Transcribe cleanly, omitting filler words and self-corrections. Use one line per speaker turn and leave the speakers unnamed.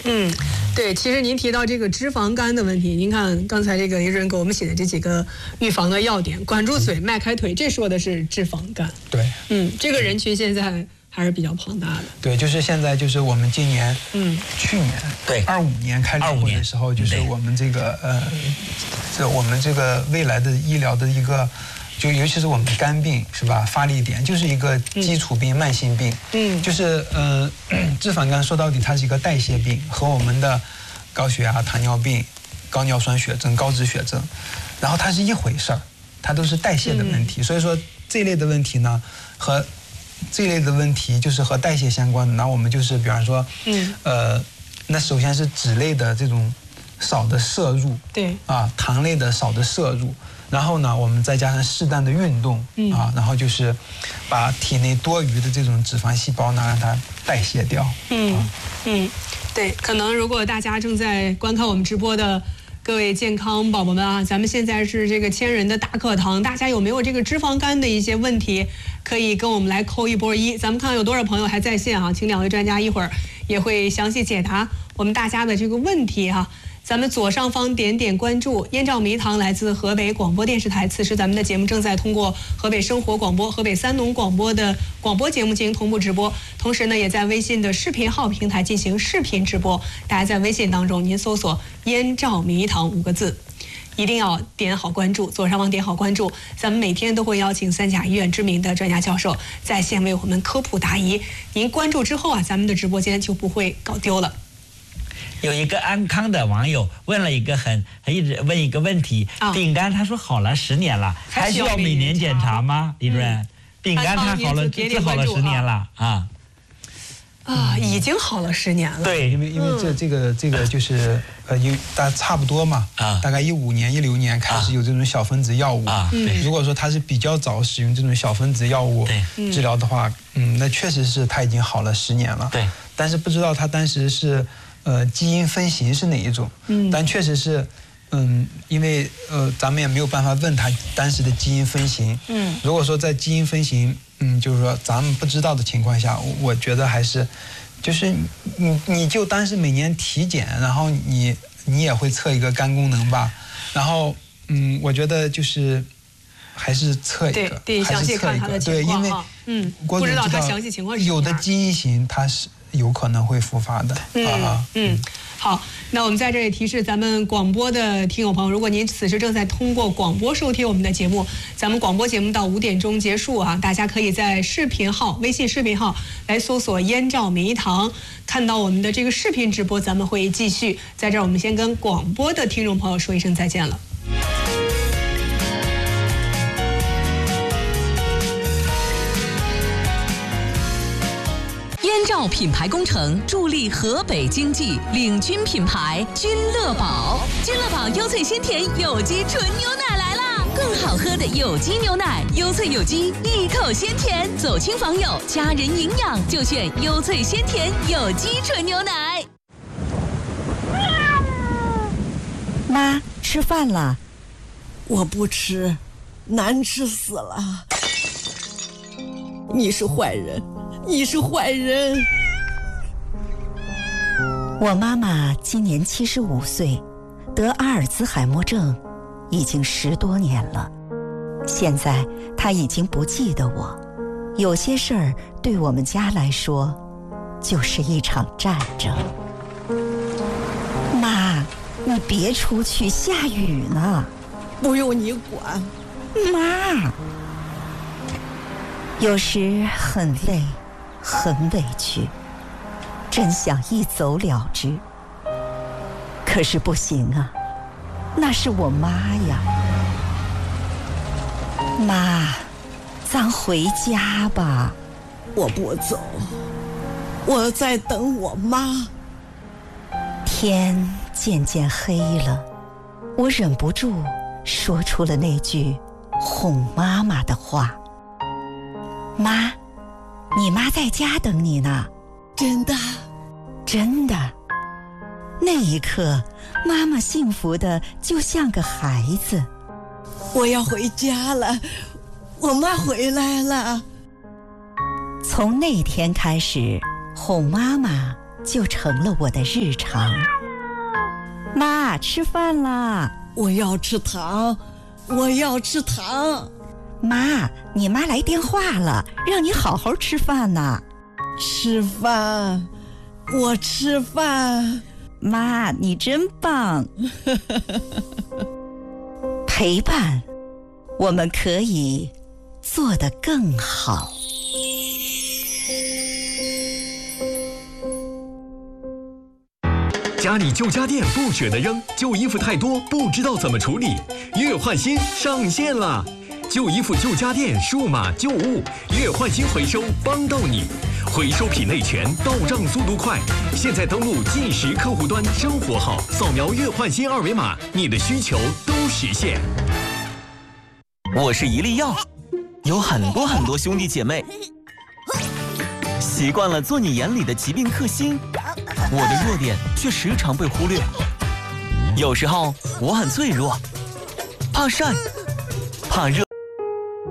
对，其实您提到这个脂肪肝的问题，您看刚才这个叶主任给我们写的这几个预防的要点，管住嘴，迈开腿，这说的是脂肪肝。
对，
这个人群现在还是比较庞大的。
对，就是现在就是我们今年，去年
对
25年开始会的时候，就是我们这个我们这个未来的医疗的一个。就尤其是我们的肝病是吧？发力点就是一个基础病、慢性病。就是脂肪肝说到底它是一个代谢病，和我们的高血压、糖尿病、高尿酸血症、高脂血症，然后它是一回事儿，它都是代谢的问题。所以说这一类的问题呢，和这一类的问题就是和代谢相关的。那我们就是比方说，那首先是脂类的这种少的摄入，
对
糖类的少的摄入。然后呢，我们再加上适当的运动，然后就是把体内多余的这种脂肪细胞呢，让它代谢掉。
对，可能如果大家正在观看我们直播的各位健康宝宝们啊，咱们现在是这个1000人的大课堂，大家有没有这个脂肪肝的一些问题，可以跟我们来扣一波1。咱们看看有多少朋友还在线啊，请2位专家一会儿也会详细解答我们大家的这个问题哈。咱们左上方点点关注，燕赵迷堂来自河北广播电视台，此时咱们的节目正在通过河北生活广播、河北3农广播的广播节目进行同步直播，同时呢也在微信的视频号平台进行视频直播。大家在微信当中您搜索燕赵迷堂5个字，一定要点好关注，左上方点好关注。咱们每天都会邀请3甲医院知名的专家教授在线为我们科普答疑，您关注之后啊，咱们的直播间就不会搞丢了。
有一个安康的网友问了一个一直问一个问题，丙肝他说好了10年了，还需要每年检查吗？李主任，丙肝他好了治好了10年了
已经好了10年了。
对，
因为这个就是大家差不多嘛，大概15年、16年开始有这种小分子药物如果说他是比较早使用这种小分子药物治疗的话，那确实是他已经好了10年了。
对，
但是不知道他当时是基因分型是哪一种，但确实是，因为咱们也没有办法问他当时的基因分型，如果说在基因分型，就是说咱们不知道的情况下，我觉得还是，就是你就当是每年体检，然后你也会测一个肝功能吧，然后我觉得就是还是测一个，
对，详细看他的情况，
对，因为
不知道他详细情况是什么样，
有的基因型它是有可能会复发的。
好，那我们在这里提示咱们广播的听友朋友，如果您此时正在通过广播收听我们的节目，咱们广播节目到5点钟结束啊，大家可以在视频号、微信视频号来搜索燕赵迷堂，看到我们的这个视频直播，咱们会继续。在这儿，我们先跟广播的听众朋友说一声再见了。
燕赵品牌工程助力河北经济，领军品牌君乐宝。君乐宝优萃鲜甜有机纯牛奶来啦！更好喝的有机牛奶，优萃有机，一口鲜甜，走亲访友，家人营养就选优萃鲜甜有机纯牛奶。
妈，吃饭了。
我不吃，难吃死了。你是坏人。你是坏人！
我妈妈今年75岁，得阿尔兹海默症，已经10多年了。现在她已经不记得我，有些事儿对我们家来说，就是一场战争。妈，你别出去，下雨呢。
不用你管。
妈，有时很累。很委屈，真想一走了之，可是不行啊，那是我妈呀。妈，咱回家吧。
我不走，我在等我妈。
天渐渐黑了，我忍不住说出了那句哄妈妈的话。妈，你妈在家等你呢。
真的？
真的。那一刻，妈妈幸福的就像个孩子。
我要回家了，我妈回来了。
从那天开始，哄妈妈就成了我的日常。妈，吃饭啦！
我要吃糖，我要吃糖。
妈，你妈来电话了，让你好好吃饭呢。
吃饭，我吃饭。
妈，你真棒。陪伴，我们可以做得更好。
家里旧家电不舍得扔，旧衣服太多不知道怎么处理，月换新上线了！旧衣服、旧家电、数码旧物，月换新回收帮到你，回收品类全，到账速度快。现在登录计时客户端生活号，扫描月换新二维码，你的需求都实现。
我是一粒药，有很多兄弟姐妹，习惯了做你眼里的疾病克星。我的弱点却时常被忽略，有时候我很脆弱，怕晒，怕热。